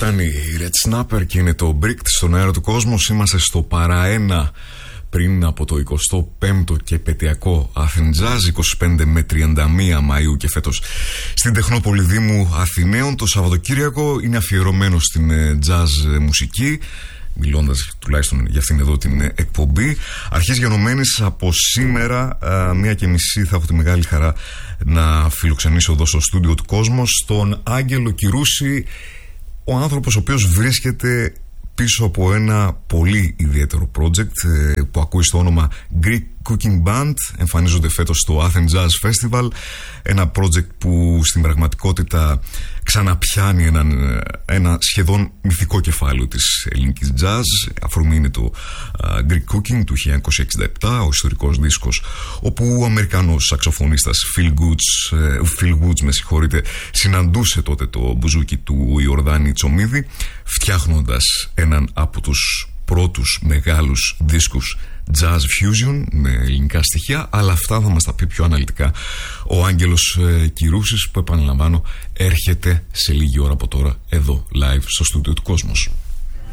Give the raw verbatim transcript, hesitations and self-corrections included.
Ήταν η Red Snapper και είναι το Bricked στον αέρα του κόσμου. Είμαστε στο παρά ένα πριν από το εικοστό πέμπτο και επαιτειακό Athens Jazz, είκοσι πέντε με τριάντα μία Μαΐου και φέτος στην Τεχνόπολη Δήμου Αθηναίων. Το Σαββατοκύριακο είναι αφιερωμένο στην jazz μουσική, μιλώντας τουλάχιστον για αυτήν εδώ την εκπομπή. Αρχής γενομένης από σήμερα, μία και μισή, θα έχω τη μεγάλη χαρά να φιλοξενήσω εδώ στο στούντιο του Κόσμος τον Άγγελο Κυρούση, ο άνθρωπος ο οποίος βρίσκεται πίσω από ένα πολύ ιδιαίτερο project που ακούει στο όνομα Greek Cooking Band. Εμφανίζονται φέτος στο Athens Jazz Festival, ένα project που στην πραγματικότητα ξαναπιάνει ένα, ένα σχεδόν μυθικό κεφάλαιο της ελληνικής jazz. Αφορμή είναι το uh, Greek Cooking του χίλια εννιακόσια εξήντα επτά, ο ιστορικός δίσκος, όπου ο Αμερικανός σαξοφωνίστας Phil Woods, uh, Phil Woods με συγχωρείτε, συναντούσε τότε το μπουζούκι του Ιορδάνη Τσομίδη, φτιάχνοντας έναν από τους πρώτους μεγάλους δίσκους jazz fusion με ελληνικά στοιχεία. Αλλά αυτά θα μας τα πει πιο αναλυτικά ο Άγγελος ε, Κυρούσης, που επαναλαμβάνω έρχεται σε λίγη ώρα από τώρα εδώ live στο στούντιο του Κόσμος.